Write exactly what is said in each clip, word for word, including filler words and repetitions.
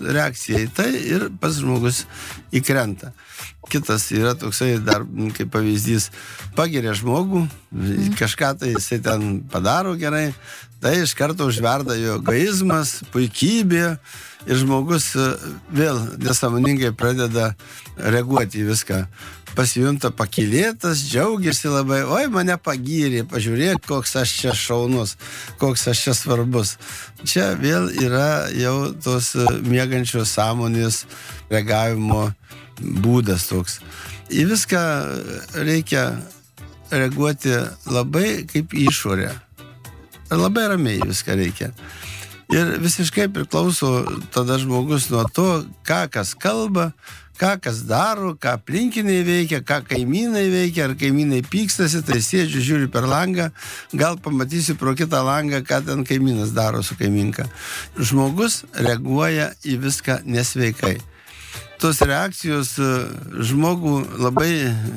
reakcija į tai ir pats žmogus įkrenta. Kitas yra toksai dar, kaip pavyzdys, pagiria žmogų, mm. kažką tai jisai ten padaro gerai, tai iš karto užverda jo egoizmas, puikybė ir žmogus vėl nesąmoningai pradeda reaguoti į viską. Pasijunta pakylėtas, džiaugiasi labai, oi, mane pagyrė, pažiūrėk, koks aš čia šaunus, koks aš čia svarbus. Čia vėl yra jau tos miegančios sąmonės reagavimo būdas toks. Į viską reikia reaguoti labai kaip išorę. Labai ramiai viską reikia. Ir visiškai priklauso tada žmogus nuo to, ką kas kalba, ką kas daro, ką aplinkiniai veikia, ką kaimynai veikia, ar kaimynai pykstasi, tai sėdžiu, žiūriu per langą, gal pamatysiu pro kitą langą, ką ten kaimynas daro su kaiminka. Žmogus reaguoja į viską nesveikai. Tos reakcijos žmogų labai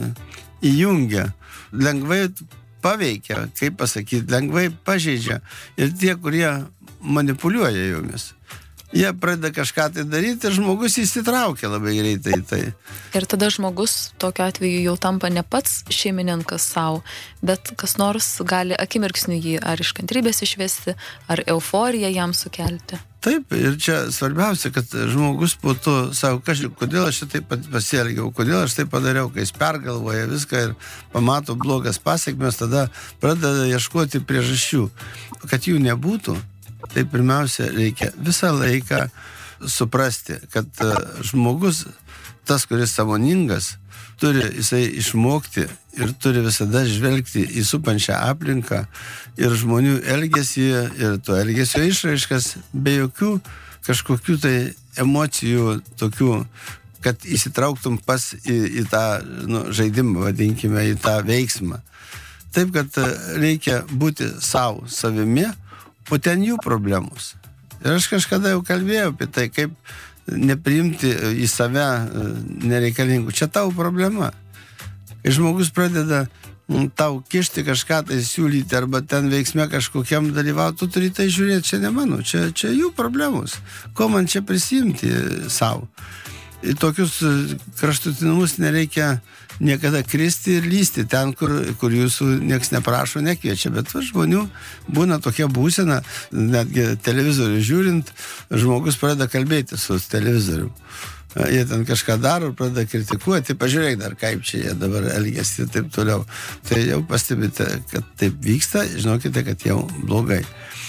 įjungia, lengvai paveikia, kaip pasakyti, lengvai pažeidžia. Ir tie, kurie manipuliuoja jomis, jie pradeda kažką tai daryti ir žmogus įsitraukia labai greitai į tai. Ir tada žmogus tokiu atveju jau tampa ne pats šeimininkas savo, bet kas nors gali akimirksniu jį ar iš kantrybės išvesti, ar euforiją jam sukelti. Taip, ir čia svarbiausia, kad žmogus po to savo, kažkaip, kodėl aš taip pasielgiau, kodėl aš taip padariau, kai jis pergalvoja viską ir pamato blogas pasiekmes, tada pradeda ieškoti priežasčių. Kad jų nebūtų, tai pirmiausia reikia visą laiką suprasti, kad žmogus, tas, kuris sąmoningas, turi jisai išmokti ir turi visada žvelgti į supančią aplinką ir žmonių elgesį ir to elgesio išraiškas be jokių kažkokių tai emocijų tokių, kad įsitrauktum pas į, į tą nu, žaidimą, vadinkime, į tą veiksmą. Taip, kad reikia būti savo savimi, o ten jų problemos. Ir aš kažkada jau kalbėjau apie tai, kaip nepriimti į save nereikalingų. Čia tavo problema. Kai žmogus pradeda tau kišti kažką tai siūlyti arba ten veiksme kažkokiam dalyvauti, tu turi tai žiūrėti, čia ne mano, čia, čia jų problemos. Ko man čia prisimti savo? Į tokius kraštutinumus nereikia niekada kristi ir lysti ten, kur, kur jūsų nieks neprašo, nekviečia. Bet va, žmonių būna tokia būsena, netgi televizorių žiūrint, žmogus pradeda kalbėti su televizoriu. Jie ten kažką daro, pradeda kritikuoti, pažiūrėk dar, kaip čia jie dabar elgiasi ir taip toliau. Tai jau pastebite, kad taip vyksta, žinokite, kad jau blogai.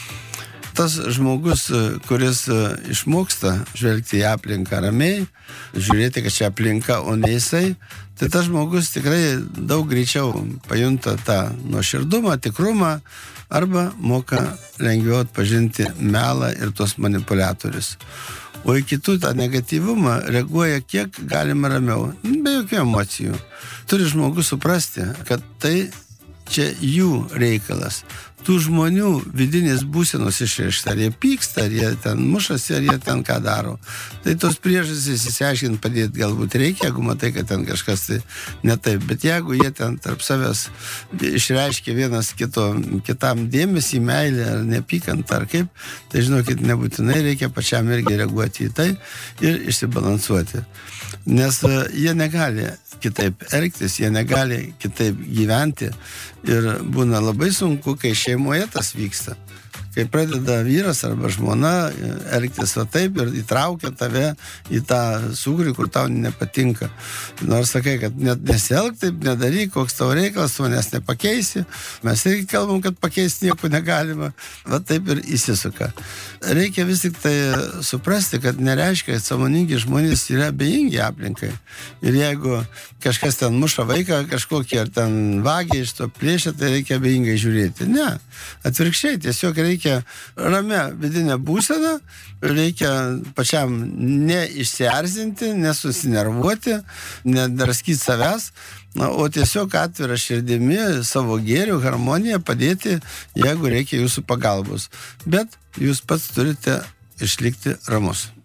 Tas žmogus, kuris išmoksta žvelgti į aplinką ramiai, žiūrėti, kad čia aplinka, o ne jisai, tai tas žmogus tikrai daug greičiau pajunta tą nuoširdumą, tikrumą, arba moka lengviau atpažinti melą ir tos manipuliatorius. O į kitų tą negatyvumą reaguoja kiek galima ramiau, be jokių emocijų. Turi žmogus suprasti, kad tai čia jų reikalas. Tų žmonių vidinės būsenos išreikšta, ar jie pyksta, ar jie ten mušasi, ar jie ten ką daro. Tai tos priežastys įsiaiškinti padėti galbūt reikia, jeigu matai, kad ten kažkas tai ne taip. Bet jeigu jie ten tarp savęs išreiškia vienas kito, kitam dėmesį, meilę, ar nepykant, ar kaip, tai žinokit, nebūtinai reikia pačiam irgi reaguoti į tai ir išsibalansuoti. Nes jie negali kitaip elgtis, jie negali kitaip gyventi ir būna labai sunku, kai šeimoje tas vyksta. Kai pradeda vyras arba žmona elgtis va taip ir įtraukia tave į tą sūkurį, kur tau nepatinka. Nors sakai, kad net nesielg taip, nedaryk, koks tavo reikalas, tu manęs nepakeisi. Mes irgi kalbam, kad pakeisti nieko negalima. Va taip ir įsisuka. Reikia vis tik tai suprasti, kad nereiškia, kad sąmoningi žmonės yra abejingi aplinkai. Ir jeigu kažkas ten muša vaiką kažkokį, ar ten vagia iš to plėšia, tai reikia abejingai žiūrėti. Ne, atvirkščiai, tiesiog reikia ramia vidinė būsena, reikia pačiam neišsiarzinti, nesusinervuoti, nedraskyti savęs, o tiesiog atvira širdimi savo gėrių, harmoniją padėti, jeigu reikia jūsų pagalbos. Bet jūs pats turite išlikti ramus.